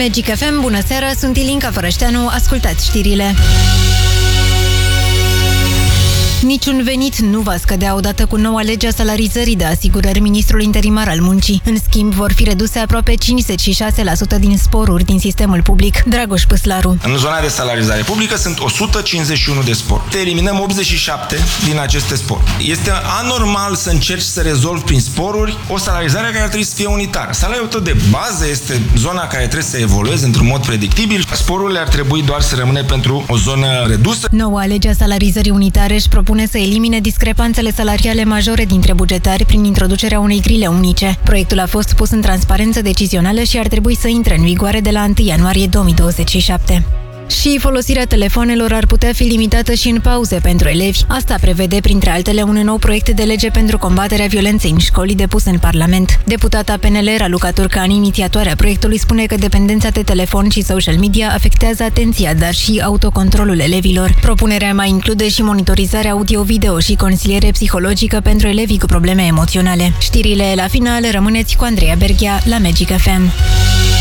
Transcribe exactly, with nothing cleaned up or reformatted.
Magic F M, bună seara, sunt Ilinca Fărășteanu, ascultați știrile. Niciun venit nu va scădea odată cu noua lege a salarizării, de asigurări ministrul interimar al muncii. În schimb, vor fi reduse aproape cincizeci și șase la sută din sporuri din sistemul public. Dragoș Păslaru. În zona de salarizare publică sunt o sută cincizeci și unu de sporuri. Eliminăm optzeci și șapte din aceste sporuri. Este anormal să încerci să rezolvi prin sporuri o salarizare care ar trebui să fie unitară. Salariul tău de bază este zona care trebuie să evolueze într-un mod predictibil. Sporurile ar trebui doar să rămână pentru o zonă redusă. Noua lege a salarizării unitare își propune să elimine discrepanțele salariale majore dintre bugetari prin introducerea unei grile unice. Proiectul a fost pus în transparență decizională și ar trebui să intre în vigoare de la întâi ianuarie două mii douăzeci și șapte. Și folosirea telefonelor ar putea fi limitată și în pauze pentru elevi. Asta prevede, printre altele, un nou proiect de lege pentru combaterea violenței în școli depus în Parlament. Deputata P N L, Raluca Turcan, inițiatoarea proiectului, spune că dependența de telefon și social media afectează atenția, dar și autocontrolul elevilor. Propunerea mai include și monitorizarea audio-video și consiliere psihologică pentru elevii cu probleme emoționale. Știrile la final, rămâneți cu Andreea Berghia la Magic F M.